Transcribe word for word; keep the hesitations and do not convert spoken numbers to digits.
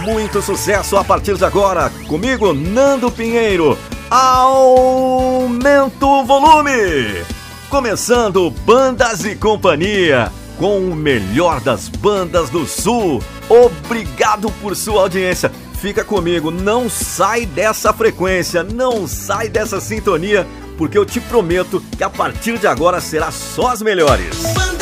muito sucesso a partir de agora. Comigo, Nando Pinheiro. Aumenta o volume! Começando Bandas e Companhia, com o melhor das bandas do Sul. Obrigado por sua audiência. Fica comigo, não sai dessa frequência, não sai dessa sintonia, porque eu te prometo que a partir de agora será só as melhores.